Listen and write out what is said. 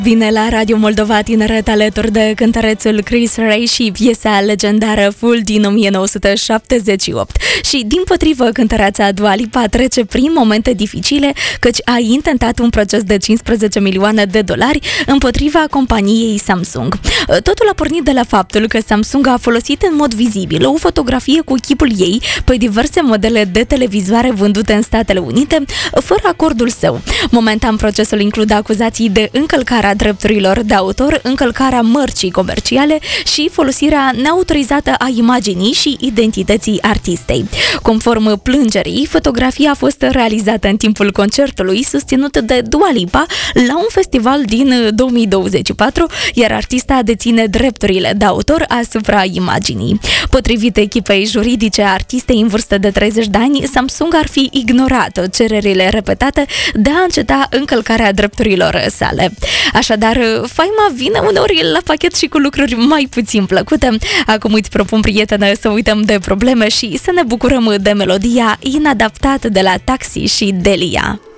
Vine la Radio Moldova Tineret alături de cântărețul Chris Ray și piesa legendară Full din 1978. Și dimpotrivă, cântăreața Dua Lipa trece prin momente dificile, căci a intentat un proces de 15 milioane de dolari împotriva companiei Samsung. Totul a pornit de la faptul că Samsung a folosit în mod vizibil o fotografie cu chipul ei pe diverse modele de televizoare vândute în Statele Unite, fără acordul său. Momentan, procesul include acuzații de încălcarea drepturilor de autor, încălcarea mărcii comerciale și folosirea neautorizată a imaginii și identității artistei. Conform plângerii, fotografia a fost realizată în timpul concertului susținut de Dua Lipa la un festival din 2024, iar artista deține drepturile de autor asupra imaginii. Potrivit echipei juridice a artistei în vârstă de 30 de ani, Samsung ar fi ignorat cererile repetate de a înceta încălcarea drepturilor sale. Așadar, faima vine uneori la pachet și cu lucruri mai puțin plăcute. Acum îți propun, prietene, să uităm de probleme și să ne bucurăm de melodia Inadaptat de la Taxi și Delia.